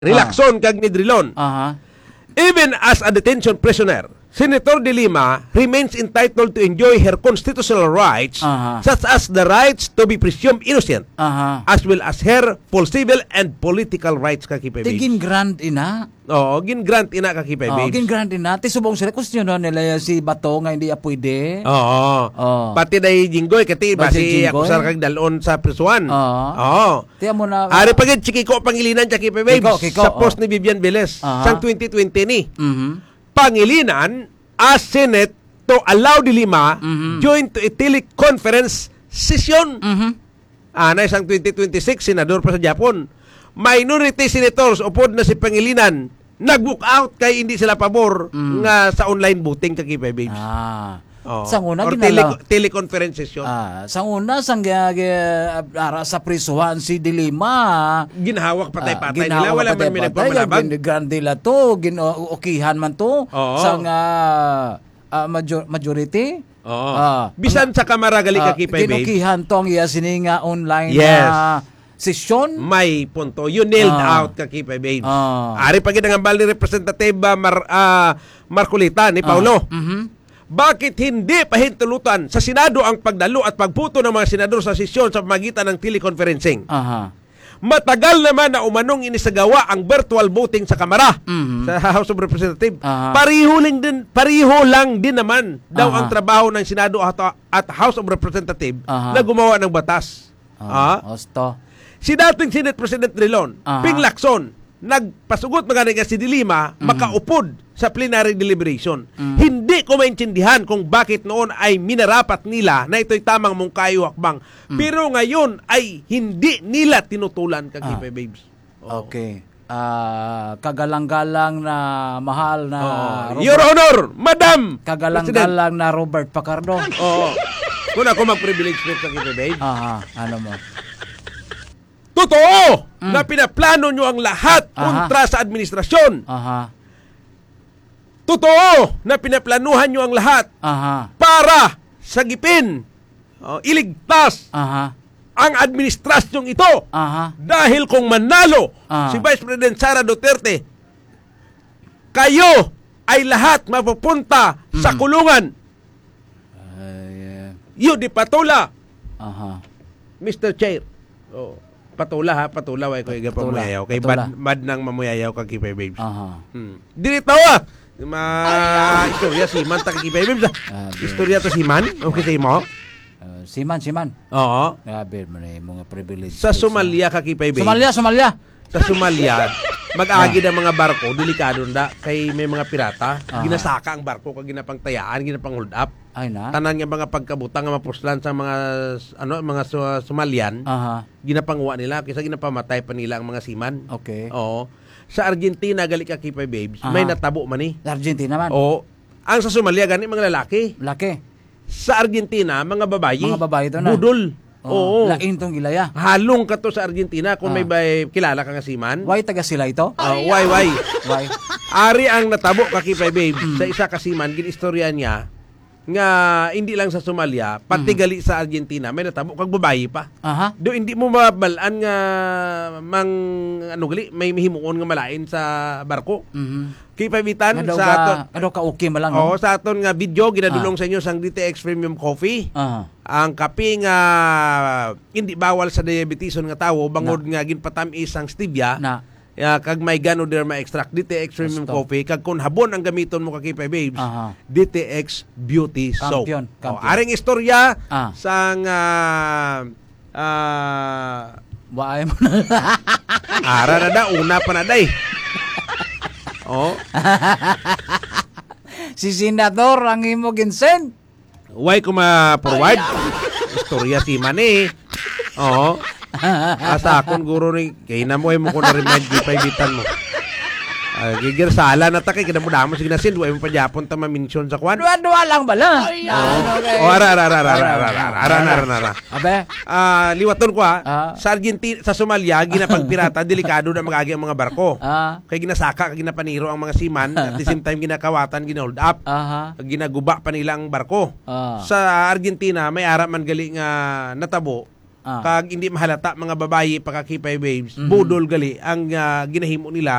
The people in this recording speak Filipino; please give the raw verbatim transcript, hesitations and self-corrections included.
Relaxon kag nidrilon. Aha. Even as a detention prisoner, Senator De Lima remains entitled to enjoy her constitutional rights, Aha. such as the rights to be presumed innocent, Aha. as well as her full civil and political rights, kakipay babes. Tigin grand ina. Oo, gin-grant ina, kakipay Oh, babes. gin grand ina. Ti subong sila question nila si Bato nga hindi ya pwede. Oo. Oh. Pati dahi Jinggoy, kati Ba si basi Jinggoy? akusar kag dalon sa prisuan. Oo. Oo. Tiyan mo na. Ari pagid Chikiko Pangilinan, kakipay babes, Kiko, Kiko, sa post oh. ni Vivian Velez, Aha. sang twenty twenty ni. Mhm. Pangilinan as Senate to allow De Lima Mhm. join to a teleconference session. Mhm. Ana isang twenty twenty-six, senador pa sa Japon. Minority senators upod na si Pangilinan nag-book out kay hindi sila pabor nga sa online voting kakipay babes. Ah. Oh. Sang una Or ginala. tele- teleconference session. Ah, sang una sang gi- gi- ara sa prisuhan si De Lima. Ginhawak patay-patay Ah, nila, wala man patay-patay, may nagpamalabag. gin- Grandila to, ginukihan man to. Oo. Sang ah, ah, major- majority. Oo. Ah, Bisan sa kamara gali Ah, kakipay babes. ginukihan to ang iya sininga online Yes. na session. May punto. You nailed Ah. out kakipay babes. Ah. Ari pagid ang ambal ni Representative ah, Mar, ah, Marcolita ni Paulo. Mhm. Bakit hindi pahintulutan sa Senado ang pagdalo at pagputo ng mga senador sa sesyon sa pamagitan ng teleconferencing? Aha. Matagal naman na umanong inisagawa ang virtual voting sa Kamara, Mhm. sa House of Representatives. Aha. Pariho lang din, pariho lang din naman daw Aha. ang trabaho ng Senado at, at House of Representatives Aha. na gumawa ng batas. Ah. Ah, osto. Si dating Senate President Rilon, Aha. Ping Lacson, nagpasugot magani nga si De Lima makaupod sa plenary deliberation. Hindi ko maintindihan kung bakit noon ay minarapat nila na ito'y tamang mungkayo hakbang. Pero ngayon ay hindi nila tinutulan kakipay babes. Oo. Okay. Ah, kagalang-galang na mahal na Oo. Robert- Your Honor, Madam President. kagalang-galang na Robert Pacardo. Oo. Kung ako mag-privilege speech kakipay babes. Aha, ano mo? Totoo na pinaplano nyo ang lahat Aha. kontra sa administrasyon. Aha. Totoo na pinaplanuhan nyo ang lahat Aha. para sagipin, oh, iligtas Aha. ang administrasyong ito. Aha. Dahil kung manalo Ah. si Vice President Sara Duterte, kayo ay lahat mapupunta sa kulungan. Ay, eh, Yun di patula, aha. Mister Chair. Oh, patula ha, patula way ko iga Patula, pamuyayaw. Kay patula. bad, bad nang mamuyayaw kag kipay babes. Aha. Hmm. Dili tawa. Ma istorya si Man ta kag kipay babes. Ah, di- Istorya to si Man. Okay sa imo? Uh, siman, siman. Oo. Grabe mo na yung mga privilege. Sa Somalia kakipay babes. Somalia, Somalia. Sa Somalia, mag-agi ng mga barko, delikado na kay may mga pirata. Aha. Ginasaka ang barko kag ginapangtayaan, ginapang hold up. Ay na. Tanan nga mga pagkabutang nga mapuslan sa mga ano mga Su- Somalian, Aha. ginapangwa nila kaysa ginapamatay pa nila ang mga seaman. Okay. Oo. Sa Argentina gali ka kipay babes, may Aha. natabo man ni. Argentina man. Oo. Ang sa Somalia gani mga lalaki. Laki. Sa Argentina mga babayi. Mga babae to na. Budol. Oo. Laing tong gilaya. Halong ka to sa Argentina kung Ah. may bay, kilala ka nga seaman. Why taga sila ito? Ah, why why? Why? Ari ang natabo kakipay babe sa isa kasiman ginistorya niya nga hindi lang sa Somalia pati gali sa Argentina may natabo kag babayi pa. Aha. Do hindi mo mabalaan nga mang ano gali may himuon nga malain sa barko. Mhm. Kipay bitan Kado sa ka, aton. kado ka okay malang. Oo, no? sa aton nga video ginadulong sa inyo sang D T X Premium Coffee. Aha. Ang kape nga hindi bawal sa diabeteson nga tawo bangod nga ginpatamis ang stevia. Na. Ya kag may Ganoderma extract D T X Premium Gusto. Coffee kag kun habon ang gamiton mo kakipay babes Aha. D T X Beauty Soap. Kampiyon, Oh, kampiyon. aring istorya Ah. sang ah ah, Waay mo na. ara na da una pa na day. Oh, Si Senador ang imo ginsen. why ko ma-forward? Istorya si Mani. Oo. Asa akon guro ni kay na mo ay mo ko na remind di pa ibitan mo. Uh, gigir sala na ta kay kada mo damo sige na sin way mo pa Japon ta ma-mention sa kwan. Dua-dua lang bala. Oh, ara ara ara ara ara ara ara ara ara. Abe. Ah, liwaton ko ha. Ah. Sa Argentina, sa Somalia, ginapang pirata, delikado na magagi ang mga barko. Ah. Kaya ginasaka, ginapaniro ang mga seaman, at the same time ginakawatan, ginahold up. Aha. Ginaguba pa nila ang barko. Ah. Sa Argentina, may ara man gali nga natabo, Ah. kag hindi mahalata mga babayi pakakipay babes, budol gali ang ah, ginahimo nila